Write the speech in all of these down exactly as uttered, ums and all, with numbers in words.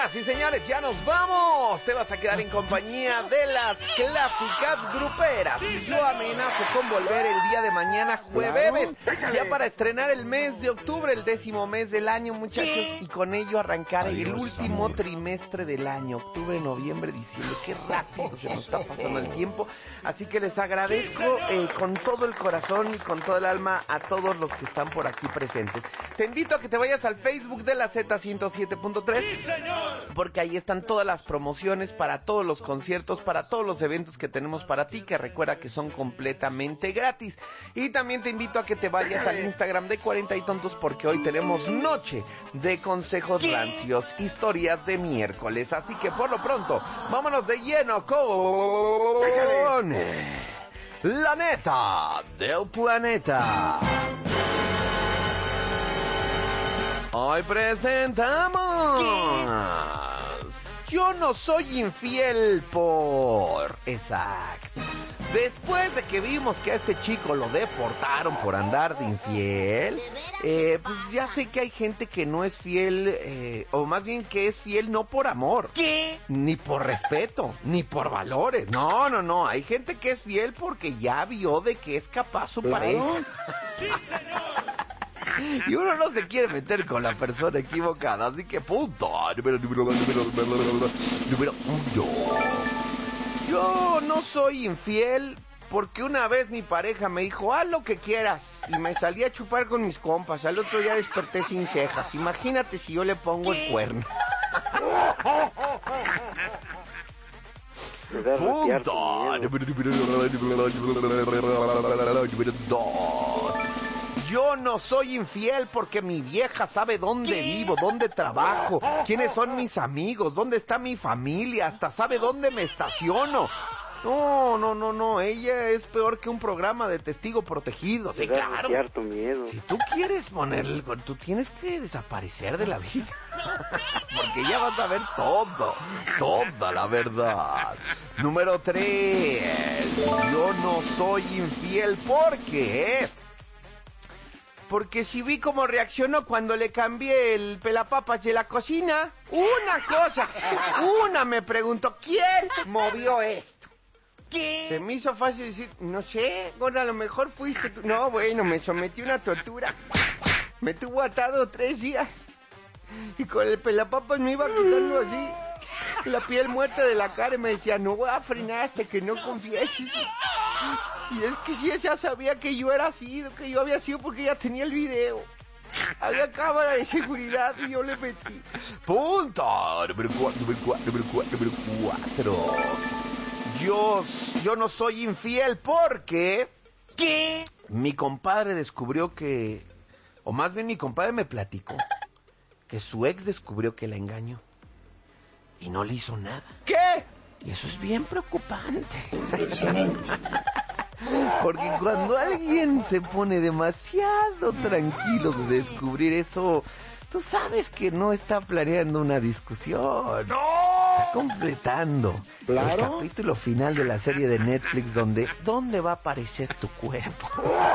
Señoras y señores, ya nos vamos. Te vas a quedar en compañía de las clásicas gruperas. Yo amenazo con volver el día de mañana, jueves, ya para estrenar el mes de octubre, el décimo mes del año, muchachos, y con ello arrancar el último trimestre del año, octubre, noviembre, diciembre. Qué rápido se nos está pasando el tiempo. Así que les agradezco eh, con todo el corazón y con todo el alma a todos los que están por aquí presentes. Te invito a que te vayas al Facebook de la Z ciento siete punto tres, porque ahí están todas las promociones para todos los conciertos, para todos los eventos que tenemos para ti, que recuerda que son completamente gratis. Y también te invito a que te vayas al Instagram de cuarenta y Tontos, porque hoy tenemos noche de consejos rancios, historias de miércoles. Así que por lo pronto, vámonos de lleno con la neta del planeta. Hoy presentamos Yo no soy infiel por... Exacto. Después de que vimos que a este chico lo deportaron por andar de infiel, eh, pues ya sé que hay gente que no es fiel, eh, o más bien que es fiel no por amor. ¿Qué? Ni por respeto, ni por valores. No, no, no. Hay gente que es fiel porque ya vio de que es capaz su pareja. ¡Sí, señor! Y uno no se quiere meter con la persona equivocada, así que punto. Número, número, número, número, número uno. Yo no soy infiel porque una vez mi pareja me dijo, haz lo que quieras, y me salí a chupar con mis compas. Al otro día desperté sin cejas. Imagínate si yo le pongo el cuerno. Punto. Número dos. Yo no soy infiel porque mi vieja sabe dónde vivo, dónde trabajo, quiénes son mis amigos, dónde está mi familia, hasta sabe dónde me estaciono. No, no, no, no, ella es peor que un programa de testigo protegido. Sí, claro. Tu miedo. Si tú quieres ponerle, tú tienes que desaparecer de la vida. Porque ya vas a ver todo, toda la verdad. Número tres. Yo no soy infiel porque... Porque si vi cómo reaccionó cuando le cambié el pelapapas de la cocina, una cosa, una me preguntó, ¿quién movió esto? ¿Qué? Se me hizo fácil decir, no sé, bueno, a lo mejor fuiste tú. No, bueno, me sometí a una tortura. Me tuvo atado tres días. Y con el pelapapas me iba quitando así la piel muerta de la cara y me decía, no voy a frenar hasta que no confieses. Y es que si ella sabía que yo era así, que yo había sido porque ella tenía el video. Había cámara de seguridad y yo le metí. Punto. Número cuatro, número cuatro, número cuatro, número cuatro. Yo, yo no soy infiel porque... ¿Qué? Mi compadre descubrió que... O más bien mi compadre me platicó que su ex descubrió que la engañó. Y no le hizo nada. ¿Qué? Y eso es bien preocupante. Porque cuando alguien se pone demasiado tranquilo de descubrir eso, tú sabes que no está planeando una discusión. ¡No! Está completando ¿Claro? el capítulo final de la serie de Netflix donde ¿dónde va a aparecer tu cuerpo?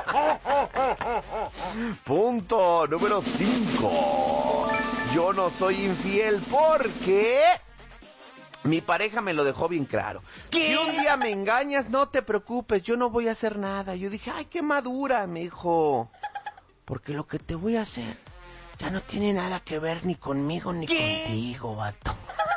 Punto número cinco. Yo no soy infiel porque... Mi pareja me lo dejó bien claro. ¿Qué? Si un día me engañas, no te preocupes, yo no voy a hacer nada. Yo dije, ay, qué madura, me dijo. Porque lo que te voy a hacer ya no tiene nada que ver ni conmigo ni ¿Qué? contigo, vato.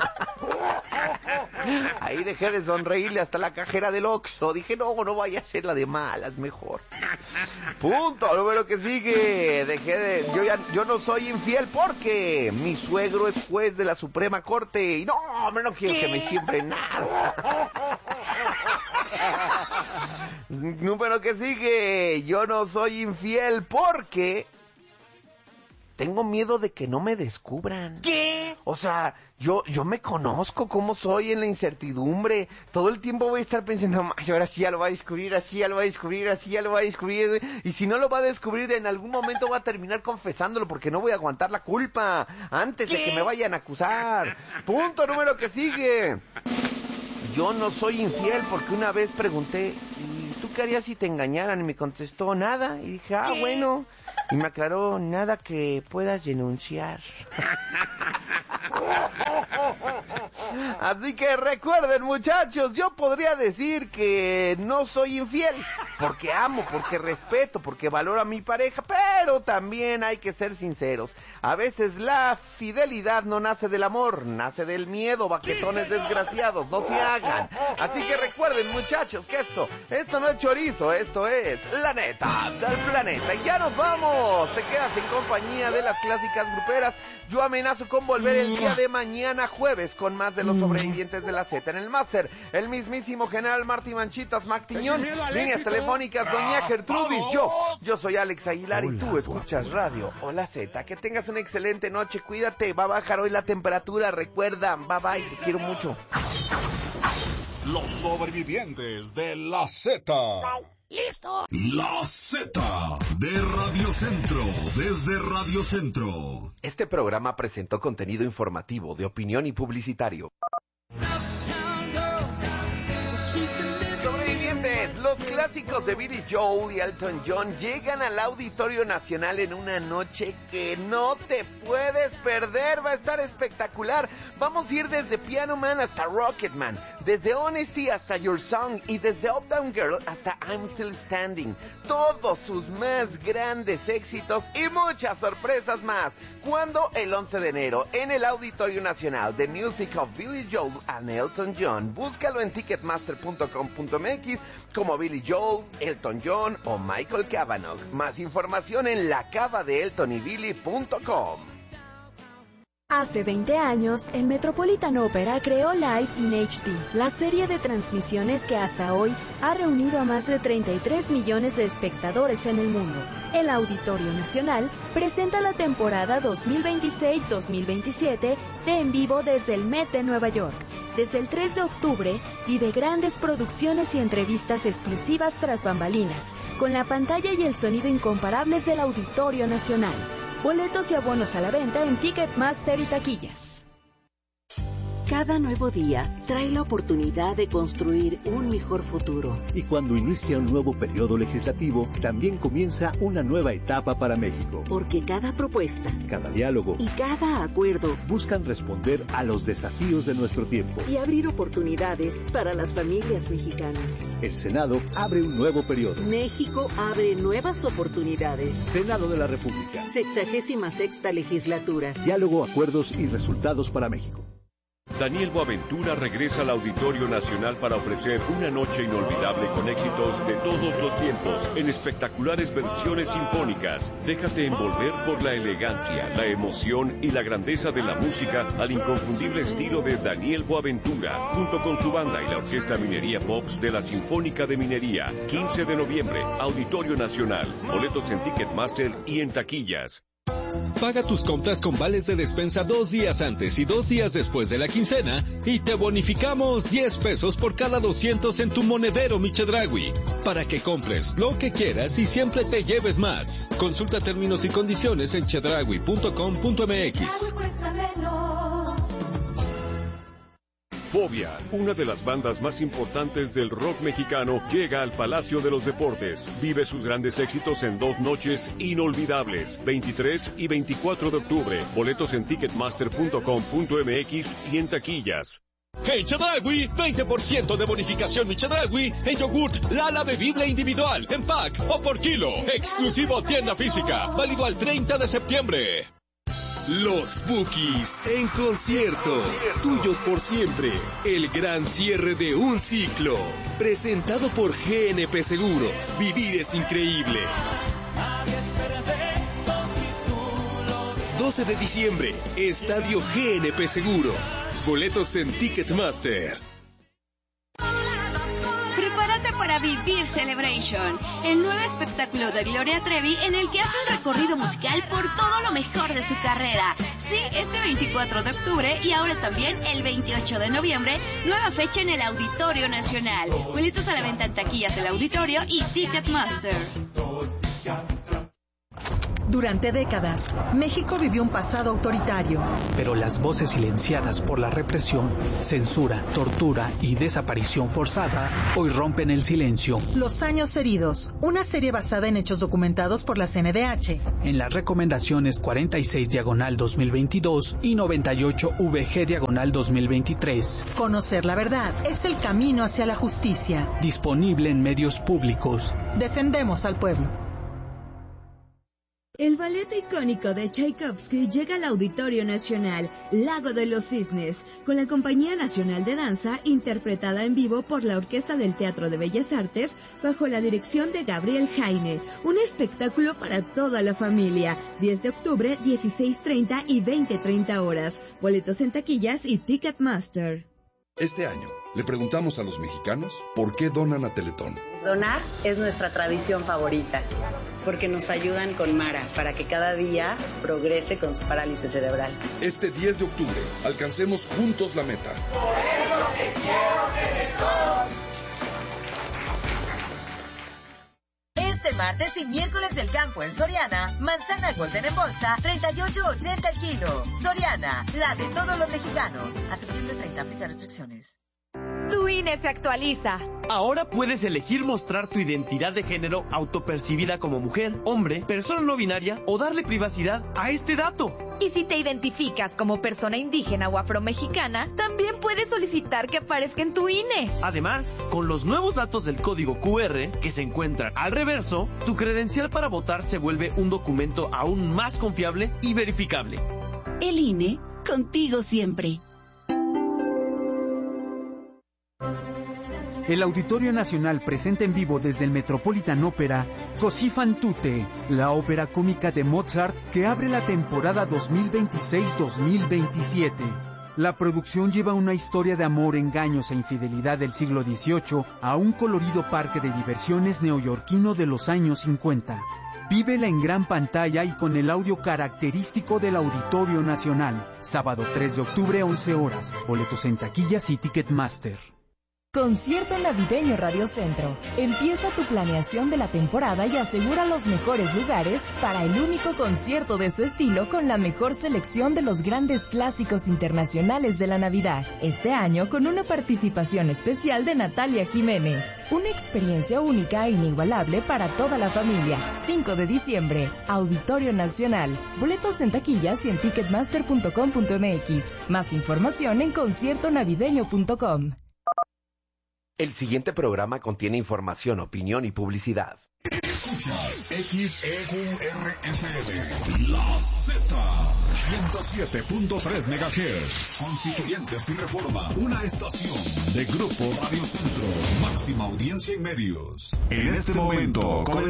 Ahí dejé de sonreírle hasta la cajera del Oxxo. Dije, no, no vaya a ser la de malas, mejor. Punto, número que sigue. Dejé de... Yo, ya, yo no soy infiel porque mi suegro es juez de la Suprema Corte. Y no, hombre, no quiero ¿Qué? que me siempre nada. Número que sigue. Yo no soy infiel porque... Tengo miedo de que no me descubran. ¿Qué? O sea, yo yo me conozco cómo soy en la incertidumbre. Todo el tiempo voy a estar pensando, ay, ahora sí ya lo va a descubrir, así ya lo va a descubrir, así ya lo va a descubrir. Y si no lo va a descubrir, en algún momento va a terminar confesándolo porque no voy a aguantar la culpa antes ¿Qué? de que me vayan a acusar. Punto número que sigue. Yo no soy infiel porque una vez pregunté, ¿y tú qué harías si te engañaran? Y me contestó, nada. Y dije, ah, ¿Qué? bueno... Y me aclaró, nada que puedas denunciar. Así que recuerden, muchachos, yo podría decir que no soy infiel, porque amo, porque respeto, porque valoro a mi pareja, pero también hay que ser sinceros. A veces la fidelidad no nace del amor, nace del miedo, baquetones desgraciados, no se hagan. Así que recuerden, muchachos, que esto, esto no es chorizo, esto es la neta del planeta. Y ya nos vamos, te quedas en compañía de las clásicas gruperas. Yo amenazo con volver el día de mañana jueves con más de los sobrevivientes de la Z. En el máster, el mismísimo general Martí Manchitas Mactiñón, líneas telefónicas doña Gertrudis. Yo, yo soy Alex Aguilar y tú escuchas Radio Hola Z. Que tengas una excelente noche, cuídate, va a bajar hoy la temperatura, recuerda, bye bye, te quiero mucho. Los sobrevivientes de la Z. ¡Listo! La Z de Radio Centro, desde Radio Centro. Este programa presentó contenido informativo, de opinión y publicitario. Sobrevivientes, los clásicos de Billy Joel y Elton John llegan al Auditorio Nacional en una noche que no te puedes perder, va a estar espectacular. Vamos a ir desde Piano Man hasta Rocketman, desde Honesty hasta Your Song y desde Uptown Girl hasta I'm Still Standing. Todos sus más grandes éxitos y muchas sorpresas más. ¿Cuándo? El once de enero en el Auditorio Nacional. The Music of Billy Joel and Elton John. Búscalo en ticketmaster punto com punto m x como Billy Joel, Elton John o Michael Cavanaugh. Más información en la cava de elton y billy punto com. Hace veinte años, el Metropolitan Opera creó Live in H D, la serie de transmisiones que hasta hoy ha reunido a más de treinta y tres millones de espectadores en el mundo. El Auditorio Nacional presenta la temporada dos mil veintiséis dos mil veintisiete de En Vivo desde el Met de Nueva York. Desde el tres de octubre, vive grandes producciones y entrevistas exclusivas tras bambalinas, con la pantalla y el sonido incomparables del Auditorio Nacional. Boletos y abonos a la venta en Ticketmaster y taquillas. Cada nuevo día trae la oportunidad de construir un mejor futuro. Y cuando inicia un nuevo periodo legislativo, también comienza una nueva etapa para México. Porque cada propuesta, cada diálogo y cada acuerdo buscan responder a los desafíos de nuestro tiempo y abrir oportunidades para las familias mexicanas. El Senado abre un nuevo periodo. México abre nuevas oportunidades. Senado de la República. Sexagésima sexta legislatura. Diálogo, acuerdos y resultados para México. Daniel Boaventura regresa al Auditorio Nacional para ofrecer una noche inolvidable con éxitos de todos los tiempos, en espectaculares versiones sinfónicas. Déjate envolver por la elegancia, la emoción y la grandeza de la música al inconfundible estilo de Daniel Boaventura, junto con su banda y la Orquesta Minería Pops de la Sinfónica de Minería. quince de noviembre, Auditorio Nacional. Boletos en Ticketmaster y en taquillas. Paga tus compras con vales de despensa dos días antes y dos días después de la quincena y te bonificamos diez pesos por cada doscientos en tu monedero Mi Chedraui, para que compres lo que quieras y siempre te lleves más. Consulta términos y condiciones en chedraui punto com punto m x. Fobia, una de las bandas más importantes del rock mexicano, llega al Palacio de los Deportes. Vive sus grandes éxitos en dos noches inolvidables, veintitrés y veinticuatro de octubre. Boletos en ticketmaster punto com punto m x y en taquillas. En Chedraui, veinte por ciento de bonificación Mi Chedraui en yogurt Lala bebible individual, en pack o por kilo. Exclusivo tienda física, válido al treinta de septiembre. Los Bookies en concierto, tuyos por siempre, el gran cierre de un ciclo, presentado por G N P Seguros. Vivir es increíble. doce de diciembre, Estadio G N P Seguros. Boletos en Ticketmaster. Prepárate para vivir Celebration, el nuevo espectáculo de Gloria Trevi en el que hace un recorrido musical por todo lo mejor de su carrera. Sí, este veinticuatro de octubre y ahora también el veintiocho de noviembre, nueva fecha en el Auditorio Nacional. Boletos a la venta en taquillas del Auditorio y Ticketmaster. Durante décadas, México vivió un pasado autoritario. Pero las voces silenciadas por la represión, censura, tortura y desaparición forzada hoy rompen el silencio. Los años heridos, una serie basada en hechos documentados por la C N D H. En las recomendaciones cuarenta y seis diagonal dos mil veintidós y noventa y ocho V G diagonal dos mil veintitrés. Conocer la verdad es el camino hacia la justicia. Disponible en medios públicos. Defendemos al pueblo. El ballet icónico de Tchaikovsky llega al Auditorio Nacional, Lago de los Cisnes, con la Compañía Nacional de Danza, interpretada en vivo por la Orquesta del Teatro de Bellas Artes, bajo la dirección de Gabriel Jaime. Un espectáculo para toda la familia. diez de octubre, dieciséis treinta y veinte treinta horas. Boletos en taquillas y Ticketmaster. Este año, le preguntamos a los mexicanos por qué donan a Teletón. Donar es nuestra tradición favorita, porque nos ayudan con Mara para que cada día progrese con su parálisis cerebral. Este diez de octubre, alcancemos juntos la meta. Por eso te quiero, Teletón. Este martes y miércoles del campo en Soriana, manzana Golden en bolsa, treinta y ocho ochenta el kilo. Soriana, la de todos los mexicanos. A septiembre treinta, aplica restricciones. Tu I N E se actualiza. Ahora puedes elegir mostrar tu identidad de género autopercibida como mujer, hombre, persona no binaria o darle privacidad a este dato. Y si te identificas como persona indígena o afromexicana, también puedes solicitar que aparezca en tu I N E. Además, con los nuevos datos del código Q R que se encuentran al reverso, tu credencial para votar se vuelve un documento aún más confiable y verificable. El I N E, contigo siempre. El Auditorio Nacional presenta en vivo desde el Metropolitan Opera Così fan tutte, la ópera cómica de Mozart que abre la temporada dos mil veintiséis dos mil veintisiete. La producción lleva una historia de amor, engaños e infidelidad del siglo dieciocho a un colorido parque de diversiones neoyorquino de los años cincuenta. Vívela en gran pantalla y con el audio característico del Auditorio Nacional. Sábado tres de octubre, once horas. Boletos en taquillas y Ticketmaster. Concierto Navideño Radio Centro. Empieza tu planeación de la temporada y asegura los mejores lugares para el único concierto de su estilo con la mejor selección de los grandes clásicos internacionales de la Navidad. Este año con una participación especial de Natalia Jiménez. Una experiencia única e inigualable para toda la familia. cinco de diciembre, Auditorio Nacional. Boletos en taquillas y en ticketmaster punto com punto m x. Más información en concierto navideño punto com. El siguiente programa contiene información, opinión y publicidad. Escuchas X E Q R F M, La Z, ciento siete punto tres megahertz. Constituyentes y Reforma, una estación de Grupo Radio Centro, máxima audiencia en medios. En este momento, con